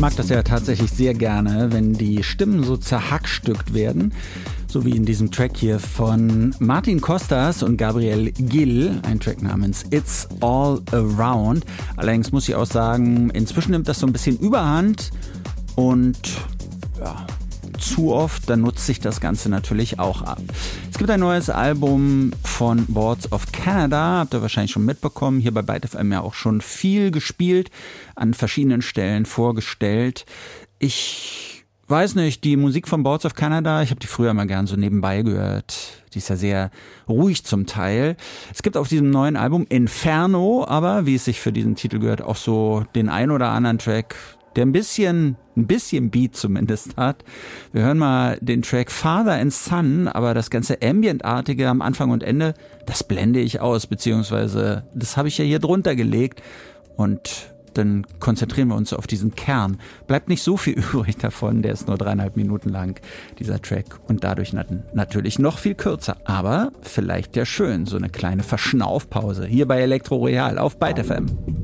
mag das ja tatsächlich sehr gerne, wenn die Stimmen so zerhackstückt werden. So wie in diesem Track hier von Martin Costas und Gabriel Gil, ein Track namens It's All Around. Allerdings muss ich auch sagen, inzwischen nimmt das so ein bisschen Überhand und ja, zu oft, dann nutzt sich das Ganze natürlich auch ab. Es gibt ein neues Album von Boards of Canada, habt ihr wahrscheinlich schon mitbekommen, hier bei Byte FM ja auch schon viel gespielt, an verschiedenen Stellen vorgestellt. Ich weiß nicht, die Musik von Boards of Canada, ich habe die früher mal gern so nebenbei gehört. Die ist ja sehr ruhig zum Teil. Es gibt auf diesem neuen Album Inferno, aber wie es sich für diesen Titel gehört, auch so den ein oder anderen Track, der ein bisschen Beat zumindest hat. Wir hören mal den Track Father and Son, aber das ganze Ambient-artige am Anfang und Ende, das blende ich aus, beziehungsweise das habe ich ja hier drunter gelegt und dann konzentrieren wir uns auf diesen Kern. Bleibt nicht so viel übrig davon, der ist nur 3,5 Minuten lang, dieser Track, und dadurch natürlich noch viel kürzer, aber vielleicht ja schön, so eine kleine Verschnaufpause hier bei Elektro Royal auf Byte FM.